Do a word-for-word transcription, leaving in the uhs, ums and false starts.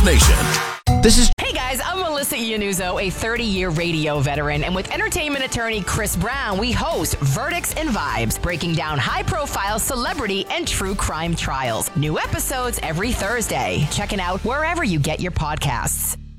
Nation. This is Hey guys, I'm Melissa Iannuzzo, a thirty-year radio veteran, and with entertainment attorney Chris Brown, we host Verdicts and Vibes, breaking down high-profile celebrity and true crime trials. New episodes every Thursday. Check it out wherever you get your podcasts.